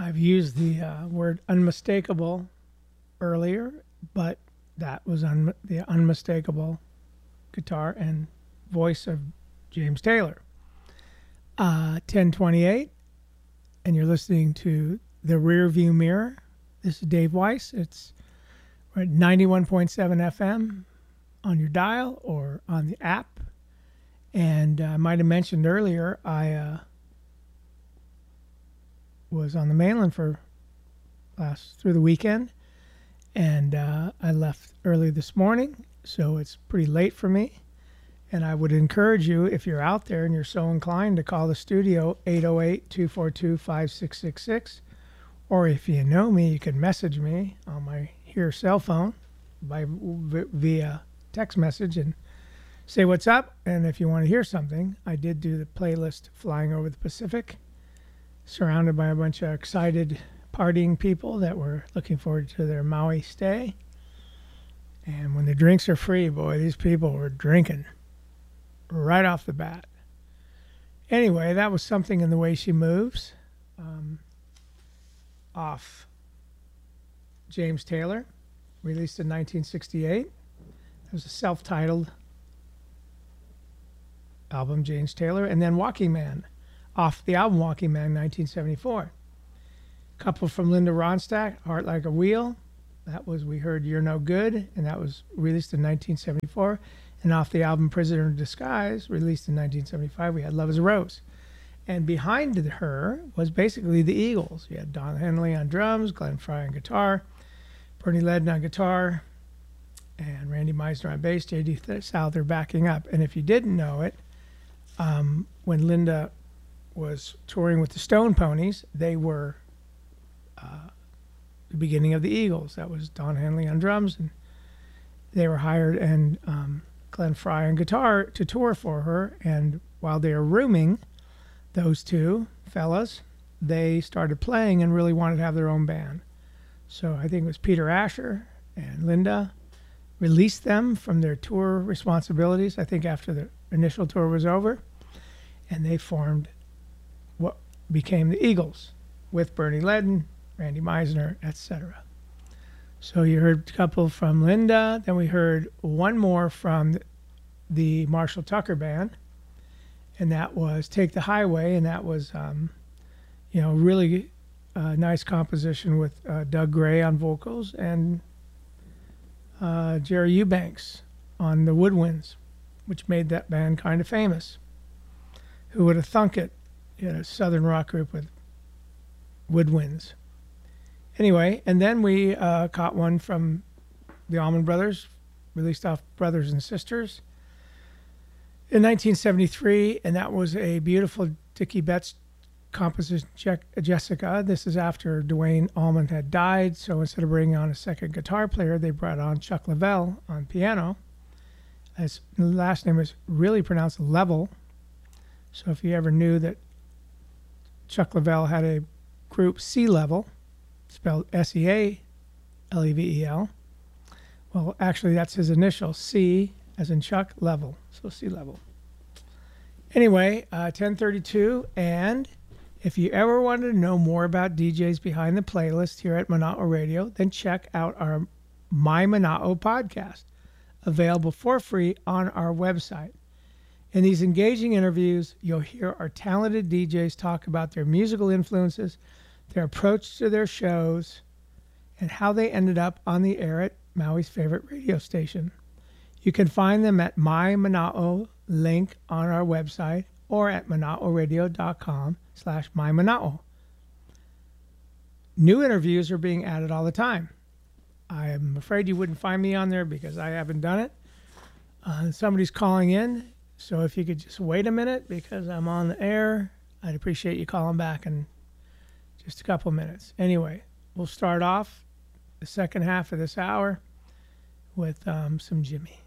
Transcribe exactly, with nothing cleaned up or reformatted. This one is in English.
I've used the uh, word unmistakable earlier, but that was un- the unmistakable guitar and voice of James Taylor. Uh, ten twenty-eight, and you're listening to The Rear View Mirror. This is Dave Weiss. It's we're at ninety-one point seven F M on your dial or on the app. And uh, I might have mentioned earlier, I uh, was on the mainland for last through the weekend, and uh, I left early this morning, so it's pretty late for me. And I would encourage you, if you're out there and you're so inclined, to call the studio eight oh eight, two four two, five six six six, or if you know me, you can message me on my here cell phone by via text message and say what's up. And if you want to hear something, I did do the playlist Flying Over the Pacific, surrounded by a bunch of excited partying people that were looking forward to their Maui stay. And when the drinks are free, boy, these people were drinking right off the bat. Anyway, that was Something in the Way She Moves, um, off James Taylor, released in nineteen sixty-eight. It was a self-titled album, James Taylor. And then Walking Man, off the album Walking Man, nineteen seventy-four. Couple from Linda Ronstadt, Heart Like a Wheel. That was, we heard You're No Good, and that was released in nineteen seventy-four. And off the album Prisoner in Disguise, released in nineteen seventy-five, we had Love is a Rose. And behind her was basically the Eagles. You had Don Henley on drums, Glenn Frey on guitar, Bernie Leadon on guitar, and Randy Meisner on bass, J D Souther backing up. And if you didn't know it, um, when Linda was touring with the Stone Ponies, they were uh, the beginning of the Eagles. That was Don Henley on drums, and they were hired, and um, Glenn Frey on guitar to tour for her. And while they were rooming, those two fellas, they started playing and really wanted to have their own band. So I think it was Peter Asher and Linda released them from their tour responsibilities, I think after the initial tour was over, and they formed what became the Eagles with Bernie Leadon, Randy Meisner, et cetera. So you heard a couple from Linda, then we heard one more from the Marshall Tucker Band, and that was Take the Highway, and that was, um, you know, really uh, nice composition with uh, Doug Gray on vocals and uh, Jerry Eubanks on the woodwinds, which made that band kind of famous. Who would have thunk it? You know, a southern rock group with woodwinds. Anyway, and then we uh, caught one from the Allman Brothers, released off Brothers and Sisters in nineteen seventy-three, and that was a beautiful Dickie Betts composition, Jessica. This is after Duane Allman had died, so instead of bringing on a second guitar player, they brought on Chuck Leavell on piano. His last name is really pronounced Level, so if you ever knew that Chuck Leavell had a group Sea Level, spelled S E A L E V E L, well, actually that's his initial, C as in Chuck, Level, so Sea Level. Anyway, uh, ten thirty-two, and if you ever wanted to know more about D Js behind the playlist here at Mana'o Radio, then check out our My Mana'o podcast, available for free on our website. In these engaging interviews, you'll hear our talented D Js talk about their musical influences, their approach to their shows, and how they ended up on the air at Maui's favorite radio station. You can find them at My Mana'o link on our website or at mana'oradio.com slash mymana'o. New interviews are being added all the time. I'm afraid you wouldn't find me on there because I haven't done it. Uh, somebody's calling in, so if you could just wait a minute because I'm on the air, I'd appreciate you calling back in just a couple minutes. Anyway, we'll start off the second half of this hour with um, some Jimmy.